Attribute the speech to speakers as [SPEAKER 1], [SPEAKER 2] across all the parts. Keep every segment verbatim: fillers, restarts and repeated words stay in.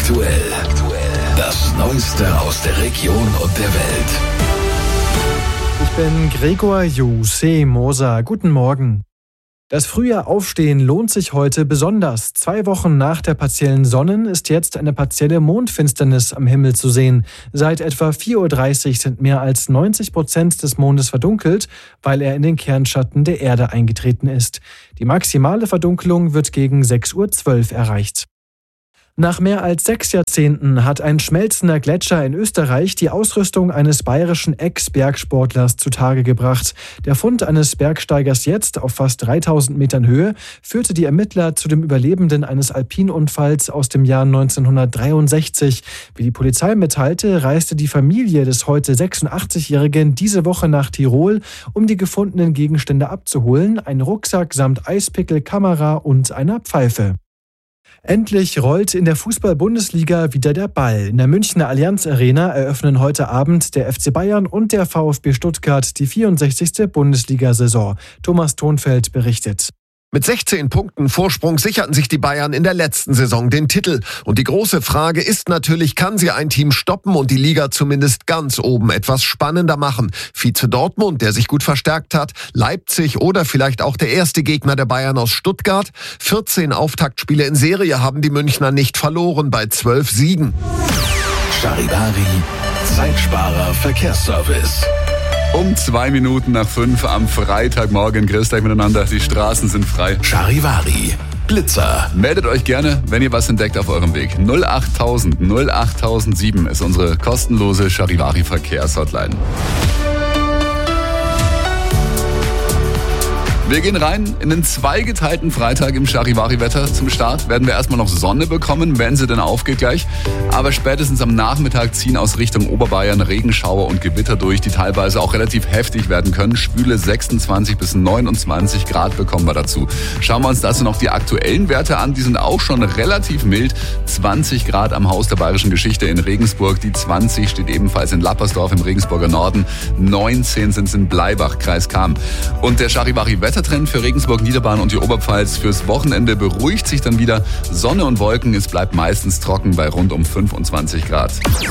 [SPEAKER 1] aktuell. Das Neueste aus der Region und der Welt.
[SPEAKER 2] Ich bin Gregor Juse Moser. Guten Morgen. Das frühe Aufstehen lohnt sich heute besonders. Zwei Wochen nach der partiellen Sonnen- ist jetzt eine partielle Mondfinsternis am Himmel zu sehen. Seit etwa vier Uhr dreißig sind mehr als neunzig Prozent des Mondes verdunkelt, weil er in den Kernschatten der Erde eingetreten ist. Die maximale Verdunkelung wird gegen sechs Uhr zwölf erreicht. Nach mehr als sechs Jahrzehnten hat ein schmelzender Gletscher in Österreich die Ausrüstung eines bayerischen Ex-Bergsportlers zutage gebracht. Der Fund eines Bergsteigers jetzt auf fast dreitausend Metern Höhe führte die Ermittler zu dem Überlebenden eines Alpinunfalls aus dem Jahr neunzehnhundertdreiundsechzig. Wie die Polizei mitteilte, reiste die Familie des heute sechsundachtzigjährigen diese Woche nach Tirol, um die gefundenen Gegenstände abzuholen, einen Rucksack samt Eispickel, Kamera und einer Pfeife. Endlich rollt in der Fußball-Bundesliga wieder der Ball. In der Münchner Allianz Arena eröffnen heute Abend der F C Bayern und der VfB Stuttgart die vierundsechzigste Bundesliga-Saison. Thomas Thonfeld berichtet.
[SPEAKER 3] Mit sechzehn Punkten Vorsprung sicherten sich die Bayern in der letzten Saison den Titel. Und die große Frage ist natürlich, kann sie ein Team stoppen und die Liga zumindest ganz oben etwas spannender machen? Vize Dortmund, der sich gut verstärkt hat, Leipzig oder vielleicht auch der erste Gegner der Bayern aus Stuttgart. vierzehn Auftaktspiele in Serie haben die Münchner nicht verloren bei zwölf Siegen.
[SPEAKER 1] Charivari, Zeitsparer Verkehrsservice.
[SPEAKER 4] Um zwei Minuten nach fünf am Freitagmorgen. Grüßt euch miteinander, die Straßen sind frei.
[SPEAKER 1] Charivari, Blitzer.
[SPEAKER 4] Meldet euch gerne, wenn ihr was entdeckt auf eurem Weg. null achttausend, null achttausendsieben ist unsere kostenlose Charivari Verkehrshotline. Wir gehen rein in den zweigeteilten Freitag im Charivari-Wetter. Zum Start werden wir erstmal noch Sonne bekommen, wenn sie denn aufgeht gleich. Aber spätestens am Nachmittag ziehen aus Richtung Oberbayern Regenschauer und Gewitter durch, die teilweise auch relativ heftig werden können. Schwüle sechsundzwanzig bis neunundzwanzig Grad bekommen wir dazu. Schauen wir uns dazu noch die aktuellen Werte an. Die sind auch schon relativ mild. zwanzig Grad am Haus der Bayerischen Geschichte in Regensburg. Die zwanzig steht ebenfalls in Lappersdorf im Regensburger Norden. neunzehn sind es in Bleibach, Kreis Cham. Und der Charivari-Wetter Wettertrend für Regensburg, Niederbayern und die Oberpfalz fürs Wochenende beruhigt sich dann wieder. Sonne und Wolken, es bleibt meistens trocken bei rund um fünfundzwanzig Grad.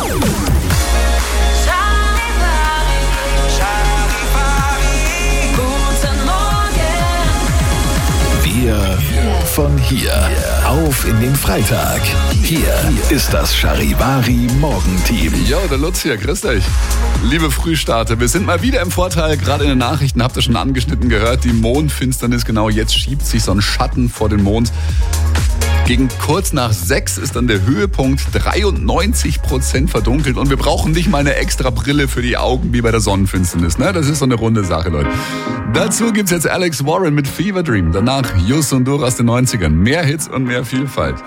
[SPEAKER 1] Wir von hier auf in den Freitag. Hier ist das Charivari Morgenteam.
[SPEAKER 4] Jo, der Lutz hier, grüßt euch. Liebe Frühstarter, wir sind mal wieder im Vorteil, gerade in den Nachrichten habt ihr schon angeschnitten gehört, die Mondfinsternis, genau jetzt schiebt sich so ein Schatten vor den Mond. Gegen kurz nach sechs ist dann der Höhepunkt, dreiundneunzig Prozent verdunkelt und wir brauchen nicht mal eine extra Brille für die Augen wie bei der Sonnenfinsternis. Ne? Das ist so eine runde Sache, Leute. Dazu gibt's jetzt Alex Warren mit Fever Dream, danach Yus und Dur aus den neunzigern. Mehr Hits und mehr Vielfalt.